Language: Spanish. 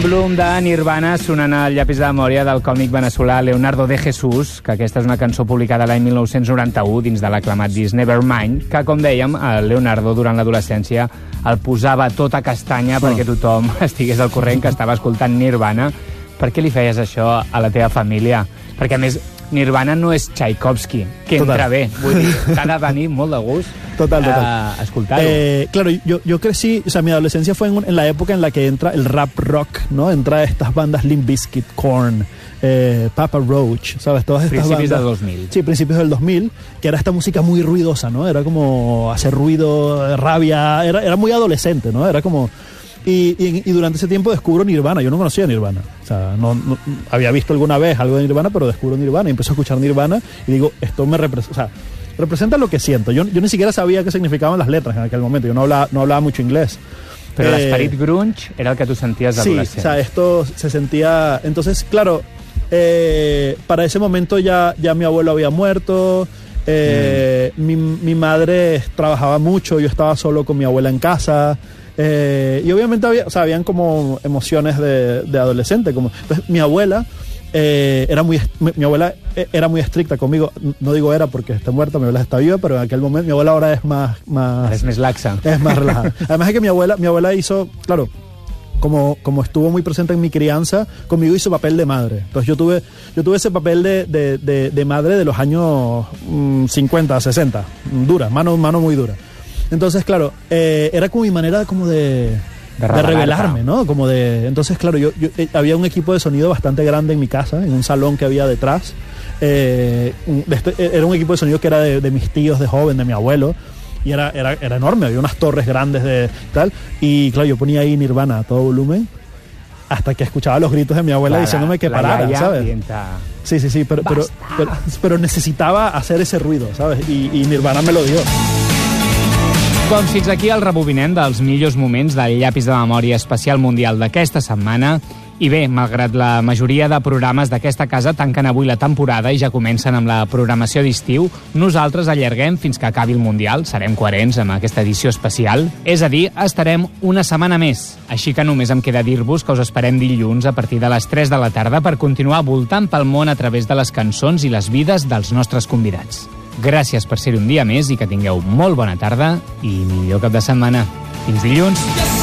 Bloom de Nirvana sonant al llapis de memòria del còmic veneçolà Leonardo de Jesús, que aquesta és una cançó publicada l'any 1991 dins de l'aclamat disc Nevermind, que, com dèiem, el Leonardo durant l'adolescència el posava tota castanya perquè tothom estigués al corrent que estava escoltant Nirvana. Per què li feies això a la teva família? Perquè, a més, Nirvana no és Tchaikovsky, que entra bé. Vull dir, t'ha de venir molt de gust escoltar-ho. Claro, yo crecí, o sea, mi adolescencia fue en la época en la que entra el rap rock, ¿no? Entra estas bandas Limp Bizkit, Korn, Papa Roach, ¿sabes? Todas estas principios bandas. Del 2000. Sí, principios del 2000, que era esta música muy ruidosa, ¿no? Era como hacer ruido, rabia, era muy adolescente, ¿no? Era como... Y durante ese tiempo descubro Nirvana. Yo no conocía Nirvana. O sea, no había visto alguna vez algo de Nirvana, pero descubro Nirvana y empiezo a escuchar Nirvana y digo, esto me representa, o sea, representa lo que siento. Yo ni siquiera sabía qué significaban las letras en aquel momento. Yo no hablaba mucho inglés. Pero l'esperit grunge era el que tú sentías de adolescente. Sí, o sea, esto se sentía... Entonces, claro, para ese momento ya mi abuelo había muerto, mi madre trabajaba mucho, yo estaba solo con mi abuela en casa... y obviamente habían como emociones de adolescente. Entonces, mi abuela era muy estricta conmigo. No digo era porque está muerta, mi abuela está viva, pero en aquel momento mi abuela ahora es más laxa. Es más relajada. Además es que mi abuela hizo, claro, como estuvo muy presente en mi crianza, conmigo hizo papel de madre. Entonces yo tuve ese papel de madre de los años 50, 60, dura, mano muy dura. Entonces, claro, era como mi manera como de revelarme, ¿no? Entonces, claro, yo había un equipo de sonido bastante grande en mi casa, en un salón que había detrás. Era un equipo de sonido que era de mis tíos de joven, de mi abuelo, y era enorme, había unas torres grandes de tal. Y claro, yo ponía ahí Nirvana a todo volumen hasta que escuchaba los gritos de mi abuela diciéndome que parara, ¿sabes? Sí, pero necesitava hacer ese ruido, ¿sabes? Y Nirvana me lo dio. Doncs fins aquí el rebobinem dels millors moments del llapis de memòria especial mundial d'aquesta setmana. I bé, malgrat la majoria de programes d'aquesta casa tanquen avui la temporada i ja comencen amb la programació d'estiu, nosaltres allarguem fins que acabi el Mundial, serem coherents amb aquesta edició especial, és a dir, estarem una setmana més. Així que només em queda dir-vos que us esperem dilluns a partir de les 3 de la tarda per continuar voltant pel món a través de les cançons i les vides dels nostres convidats. Gràcies per ser un dia més i que tingueu molt bona tarda i millor cap de setmana. Fins dilluns!